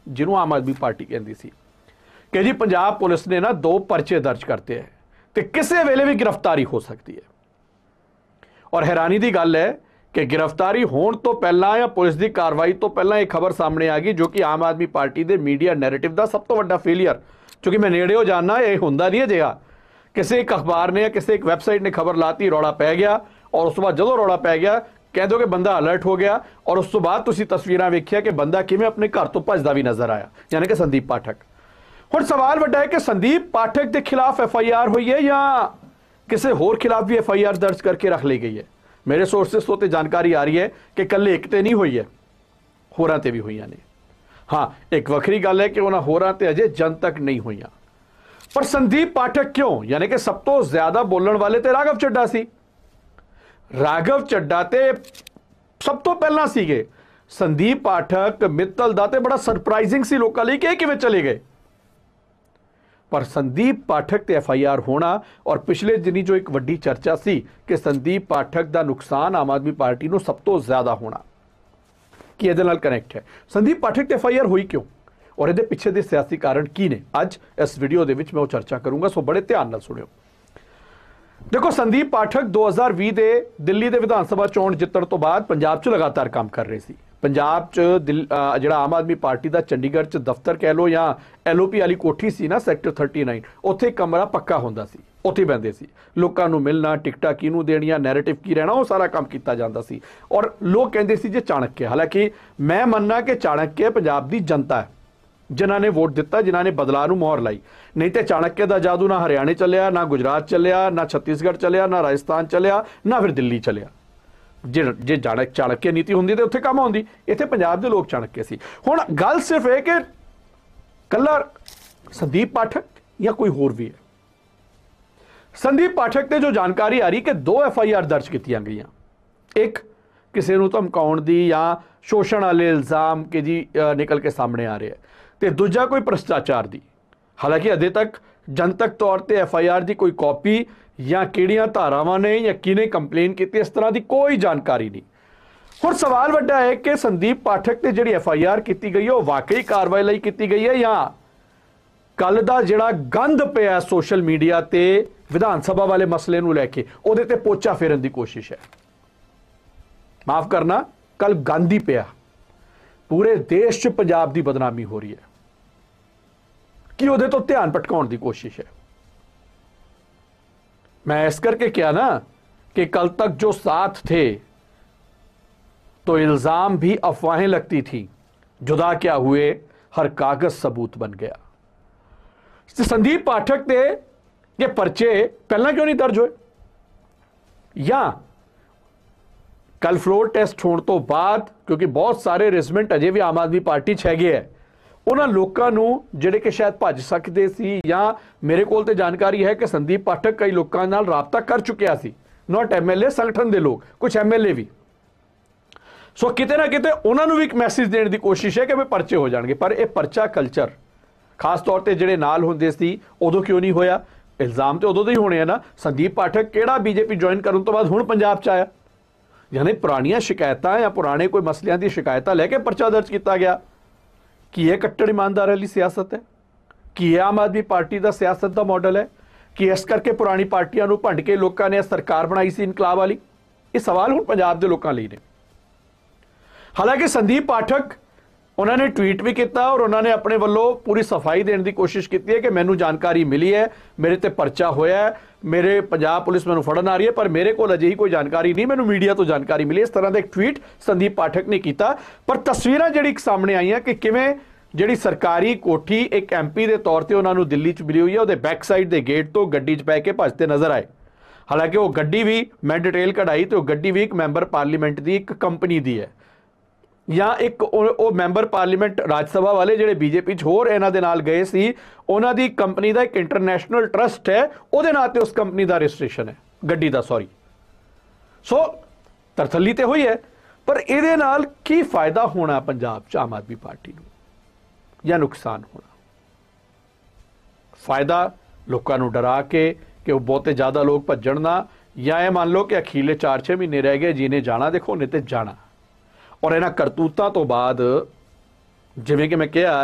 जिन्हों आम आदमी पार्टी कहती सी कि जी पंजाब पुलिस ने ना 2 परचे दर्ज करते हैं तो किसी वेले भी गिरफ्तारी हो सकती है। और हैरानी की गल है कि गिरफ्तारी होने तो पहला या पुलिस की कार्रवाई तो पहला एक खबर सामने आ गई, जो कि आम आदमी पार्टी के मीडिया नैरेटिव का सब तो बड़ा फेलियर, क्योंकि मैं नेड़े हो जाना यह होंदा नहीं है जिहा किसी एक अखबार ने या किसी एक वैबसाइट ने खबर लाती, रौला पै गया, और उस तो बाद जो रौला पै गया कह दो कि बंदा अलर्ट हो गया, और उस तो बाद तुसीं तस्वीरां वेखिया कि बंदा किवें अपने घर तो भजदा भी नजर आया, यानी कि संदीप पाठक। हुण सवाल वड्डा है कि संदीप पाठक के खिलाफ FIR हुई है या किसी होर खिलाफ भी FIR दर्ज करके रख ली गई है। मेरे सोर्सेस तो जानकारी आ रही है कि कल एक ते नहीं हुई है, होरां ते भी हुई ने। हाँ, एक वखरी गल है कि उन्होंने होरां ते अजे जनतक नहीं हुई, पर संदीप पाठक क्यों, यानी कि सब तो ज्यादा बोलने वाले तो राघव चड्डा सी। राघव चड्डा ते सब तो पहला सीगे, संदीप पाठक मित्तल दा ते बड़ा सरप्राइजिंग सी लोकां लई कि किवें चले गए। पर संदीप पाठक ते FIR होना और पिछले दिनी जो एक वड्डी चर्चा सी कि संदीप पाठक दा नुकसान आम आदमी पार्टी नूं सब तो ज्यादा होना कि इहदे नाल कनैक्ट है। संदीप पाठक ते FIR हुई क्यों और इहदे पिछे दे सियासी कारण की ने, अज इस वीडियो दे विच मैं वो चर्चा करूंगा, सो बड़े ध्यान नाल सुनियो। देखो, संदीप पाठक 2020 दे दिल्ली दे विधान सभा चोण जितण तो बाद पंजाब च लगातार काम कर रहे सी। पंजाब च जिहड़ा आम आदमी पार्टी का चंडीगढ़ च दफ्तर कह लो या LOP वाली कोठी सी ना सैक्टर 39, उत्थे कमरा पक्का हुंदा सी, उत्थे बहिंदे सी, लोकां नूं मिलना, टिकटां किहनूं देणियां, नैरेटिव की रहना, वो सारा काम किया जाता सी। और लोग कहते सी जे चाणक्य, हालांकि मैं मनना कि चाणक्य पंजाब की जनता है जिन्हों ने वोट दिता, जिन्होंने बदलाव नूं मोहर लाई, नहीं तो चाणक्य का जादू ना हरियाणे चलिया, ना गुजरात चलिया, ना छत्तीसगढ़ चलिया, ना राजस्थान चलिया, ना फिर दिल्ली चलिया। जे चाणक्य नीति होंदी तो उत्थे काम आउंदी, इत्थे पंजाब दे लोग चाणक्य सी। हुण गल सिर्फ है कि कल्ला संदीप पाठक या कोई होर भी है। संदीप पाठक ते जो जानकारी आ रही कि 2 FIR दर्ज कीतियां गईयां, एक किसी नूं धमकाउण दी या शोषण वाले इल्जाम के जी निकल के सामने आ रहे हैं, ते दूजा कोई भ्रष्टाचार दी। हालांकि अजे तक जनतक तौर पर FIR की कोई कॉपी या किहड़ियां धारावां ने या किने कंप्लेन की, इस तरह की कोई जानकारी नहीं। हुण सवाल वड्डा है कि संदीप पाठक ते जिहड़ी FIR की गई है वो वाकई कार्रवाई लई की गई है या कल दा जिहड़ा गंद पिया सोशल मीडिया ते विधान सभा वाले मसले नूं लैके उहदे ते पोचा फेरन की कोशिश है। माफ करना, कल गंद ही पिया, पूरे देश च पंजाब की बदनामी हो रही है कि उहदे तो ध्यान भटकाउण की कोशिश है। मैं इस करके क्या ना कि कल तक जो साथ थे तो इल्जाम भी अफवाहें लगती थी, जुदा क्या हुए हर कागज सबूत बन गया। संदीप पाठक के ये पर्चे पहला क्यों नहीं दर्ज हुए, या कल फ्लोर टेस्ट होने तो बाद, क्योंकि बहुत सारे रेजिमेंट अजे भी आम आदमी पार्टी च हैगे है, उन्होंने लोगों को जिहड़े कि शायद भज सकते सी, या मेरे को जानकारी है कि संदीप पाठक कई लोगों नाल राबता कर चुकिया सी, नॉट MLA, संगठन के लोग, कुछ MLA भी। सो किते ना किते उन्होंने भी एक मैसेज देने की कोशिश है कि वे परचे हो जाएंगे। पर यह परचा कल्चर खास तौर पर जिहड़े नाल हुंदे सी उदों क्यों नहीं होया? इल्जाम तो उदों ही होने हैं ना। संदीप पाठक किहड़ा BJP ज्वाइन करने तो बाद हुण पंजाब च आया, यानी पुरानियां शिकायतां या पुराने कोई मसलियां दी शिकायतां लैके परचा दर्ज किया गया। कि यह कट्टर ईमानदार वाली सियासत है? कि यह आम आदमी पार्टी का सियासत का मॉडल है? कि इस करके पुरानी पार्टियां नूं भंड के लोगों ने सरकार बनाई सी इनकलाब वाली? ये सवाल हुण पंजाब के लोगों लिए ने। हालांकि संदीप पाठक उन्होंने ट्वीट भी किया और उन्होंने अपने वालों पूरी सफाई देने की कोशिश की है कि मैनू जानकारी मिली है, मेरे ते परचा होया है, मेरे पंजाब पुलिस मैनू फड़न आ रही है, पर मेरे को अजिही कोई जानकारी नहीं, मैनू मीडिया तो जानकारी मिली। इस तरह का एक ट्वीट संदीप पाठक ने किया। पर तस्वीरां जिहड़ी सामने आईयां कि किवें जिहड़ी सरकारी कोठी एक MP के तौर पर उन्होंने दिल्ली च मिली हुई है, उसके बैक साइड के गेट तो गड्डी च पै के भजते नजर आए। हालांकि वो गड्डी भी मैं डिटेल कढ़ाई तो गड्डी भी एक मैंबर पार्लीमेंट की एक कंपनी की है, या एक वो मैंबर पार्लीमेंट राज सभा वाले जिहड़े BJP च होर इन्हां दे नाल गए सी, उन्हां दी कंपनी का एक इंटरनेशनल ट्रस्ट है, उहदे नां ते उस कंपनी का रजिस्ट्रेशन है, गड्डी का, सॉरी। सो तरथली तो हुई है, पर इहदे नाल की फायदा होना पंजाब च आम आदमी पार्टी नूं या नुकसान होना? फायदा लोगों को डरा के कि वो बहुते ज़्यादा लोग भज्जण ना, या ये मान लो कि अखीरले 4-6 महीने रह गए, जिन्हें जाना देखो नहीं तो जाना। और इन्हां करतूतां तो बाद जिवें कि मैं कहा